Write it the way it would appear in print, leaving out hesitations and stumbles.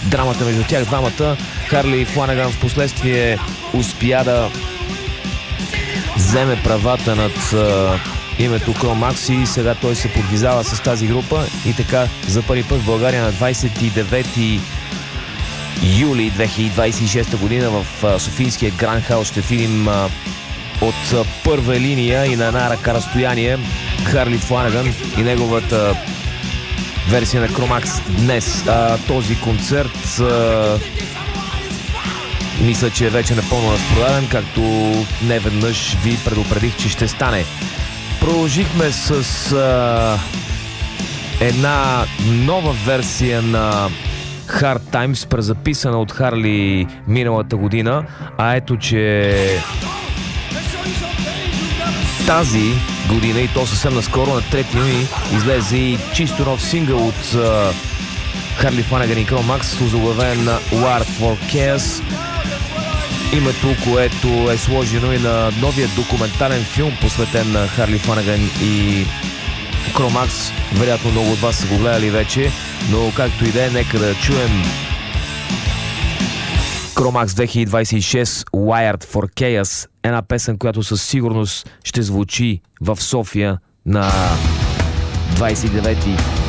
драмата между тях двамата. Харли Фланаган в последствие успя да вземе правата над името Кромакс и сега той се подвизава с тази група. И така за първи път в България на 29 юли 2026 година в Софийския Гранд Хаус ще видим от първа линия и на една ръка разстояние Харли Фланаган и неговата версия на Кромакс днес. Този концерт мисля, че е вече напълно разпродаден, както неведнъж ви предупредих, че ще стане. Продължихме с една нова версия на Hard Times, презаписана от Харли миналата година, а ето, че тази година, и то съвсем наскоро, на 3 юни, излезе и чисто нов сингъл от Харли Фланаган и Кромакс, озаглавен Wired for Chaos. Името, което е сложено и на новия документален филм, посветен на Харли Фланаган и Кромакс. Вероятно много от вас са го гледали вече, но както и да е, нека да чуем Кромакс 2026 Wired for Chaos, една песен, която със сигурност ще звучи в София на 29